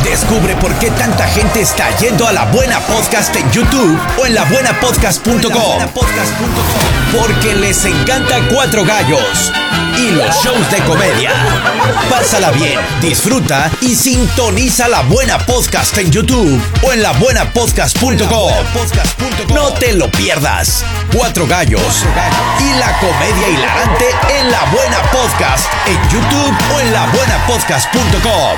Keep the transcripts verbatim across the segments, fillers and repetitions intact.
Descubre por qué tanta gente está yendo a La Buena Podcast en YouTube o en la buena podcast punto com. Porque les encanta Cuatro Gallos y los shows de comedia. Pásala bien, disfruta y sintoniza La Buena Podcast en YouTube o en la buena podcast punto com. No te lo pierdas. Cuatro Gallos y la comedia hilarante en La Buena Podcast en YouTube o en la buena podcast punto com.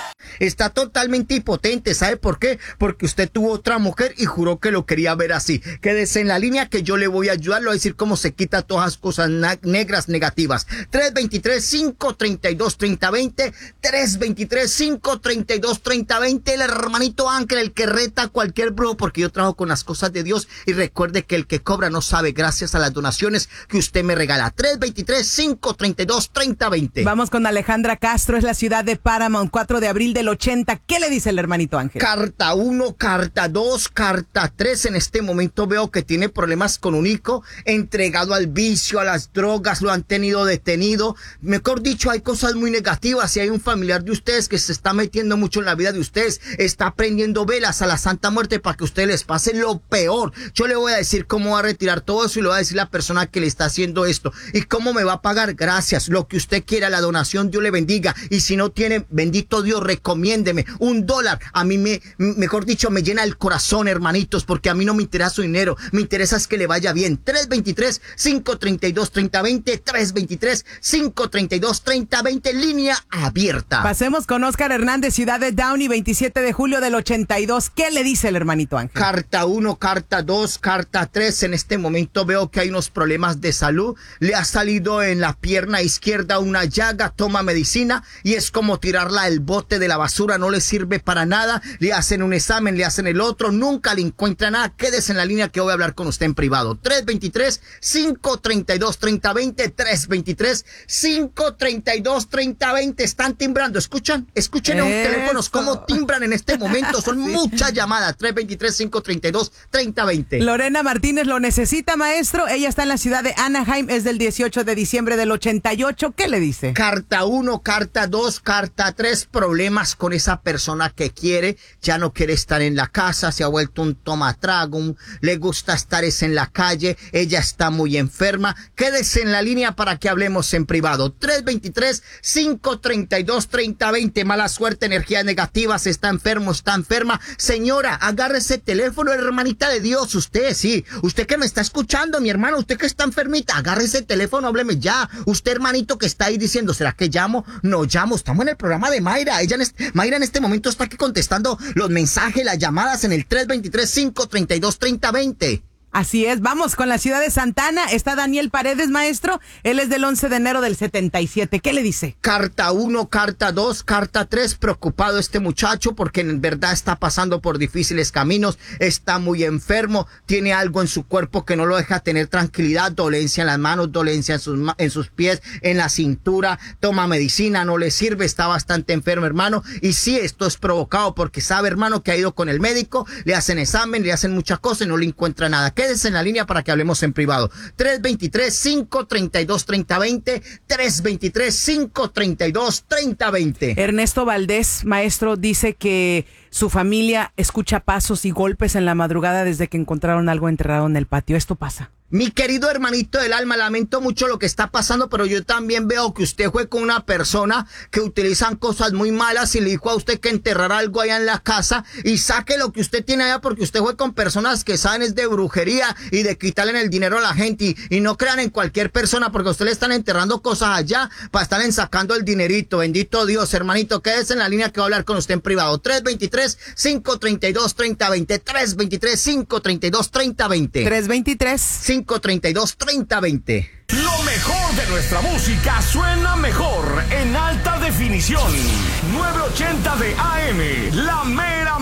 Está totalmente impotente, ¿sabe por qué? Porque usted tuvo otra mujer y juró que lo quería ver así. Quédese en la línea que yo le voy a ayudar, le voy a decir cómo se quita todas las cosas negras negativas. tres dos tres, cinco tres dos, tres cero dos cero, tres dos tres, cinco tres dos, tres cero dos cero, el hermanito Ángel, el que reta a cualquier brujo, porque yo trabajo con las cosas de Dios. Y recuerde que el que cobra no sabe, gracias a las donaciones que usted me regala. tres dos tres, cinco tres dos, tres cero dos cero. Vamos con Alejandra Castro, es la ciudad de Paramount, cuatro de abril del ochenta. ¿Qué le dice el hermanito Ángel? Carta uno, carta dos, carta tres. En este momento veo que tiene problemas con un hijo, entregado al vicio, a las drogas, lo han tenido detenido. Mejor dicho, hay cosas muy negativas y hay un familiar de ustedes que se está metiendo mucho en la vida de ustedes. Está prendiendo velas a la Santa Muerte para que a ustedes les pase lo peor. Yo le voy a decir cómo va a retirar todo eso y le voy a decir la persona que le está haciendo esto. ¿Y cómo me va a pagar? Gracias. Lo que usted quiera, la donación, Dios le bendiga. Y si no tiene, bendito Dios, recomiéndeme. Un dólar, a mí me, mejor dicho, me llena el corazón, hermanitos, porque a mí no me interesa su dinero, me interesa es que le vaya bien. tres dos tres, cinco tres dos, tres cero dos cero, tres dos tres, cinco tres dos, tres cero dos cero, línea abierta. Pasemos con Oscar Hernández, ciudad de Downey, veintisiete de julio del ochenta y dos. ¿Qué le dice el hermanito Ángel? Carta uno, carta dos, carta tres. En este momento veo que hay unos problemas de salud. Le ha salido en la pierna izquierda una llaga, toma medicina y es como tirarla al bote de la basura. No le sirve para nada, le hacen un examen, le hacen el otro, nunca le encuentra nada. Quédese en la línea que voy a hablar con usted en privado. tres dos tres, cinco tres dos, tres cero dos cero, tres dos tres, cinco tres dos, tres cero dos cero. Están timbrando, ¿escuchan? Escuchen los teléfonos cómo timbran en este momento, son sí. Muchas llamadas. tres dos tres, cinco tres dos, tres cero dos cero. Lorena Martínez lo necesita, maestro. Ella está en la ciudad de Anaheim, es del dieciocho de diciembre del ochenta y ocho. ¿Qué le dice? Carta uno, carta dos, carta tres. Problemas con esa persona que quiere, ya no quiere estar en la casa, se ha vuelto un tomatrago, le gusta estar es en la calle, ella está muy enferma. Quédese en la línea para que hablemos en privado. tres dos tres, cinco tres dos, tres cero dos cero. Mala suerte, energías negativas, está enfermo, está enferma. Señora, agarre ese teléfono, hermanita de Dios, usted sí, usted que me está escuchando, mi hermano, usted que está enfermita, agarre ese teléfono, hábleme ya. Usted, hermanito, que está ahí diciendo, ¿será que llamo? No llamo, estamos en el programa de Mayra. Ella en este, Mayra en este momento está aquí contestando los mensajes, las llamadas en el tres dos tres, cinco tres dos, tres cero dos cero. Así es, vamos con la ciudad de Santana. Está Daniel Paredes, maestro. Él es del once de enero del setenta y siete. ¿Qué le dice? Carta uno, carta dos, carta tres. Preocupado este muchacho porque en verdad está pasando por difíciles caminos. Está muy enfermo. Tiene algo en su cuerpo que no lo deja tener tranquilidad. Dolencia en las manos, dolencia en sus, en sus pies, en la cintura. Toma medicina, no le sirve. Está bastante enfermo, hermano. Y sí, esto es provocado porque sabe, hermano, que ha ido con el médico. Le hacen examen, le hacen muchas cosas y no le encuentra nada. Quédese en la línea para que hablemos en privado. tres dos tres, cinco tres dos, tres cero dos cero, tres dos tres, cinco tres dos, tres cero dos cero. Ernesto Valdés, maestro, dice que su familia escucha pasos y golpes en la madrugada desde que encontraron algo enterrado en el patio. ¿Esto pasa? Mi querido hermanito del alma, lamento mucho lo que está pasando, pero yo también veo que usted fue con una persona que utilizan cosas muy malas y le dijo a usted que enterrara algo allá en la casa y saque lo que usted tiene allá porque usted fue con personas que saben es de brujería y de quitarle el dinero a la gente y, y no crean en cualquier persona porque a usted le están enterrando cosas allá para estarle sacando el dinerito. Bendito Dios, hermanito, quédese en la línea que voy a hablar con usted en privado. tres dos tres, cinco tres dos, tres cero dos cero, tres dos tres, cinco tres dos, tres cero dos cero. tres dos tres, cinco tres dos, tres cero dos cero. Lo mejor de nuestra música suena mejor en alta definición. nueve ochenta de A M, la mera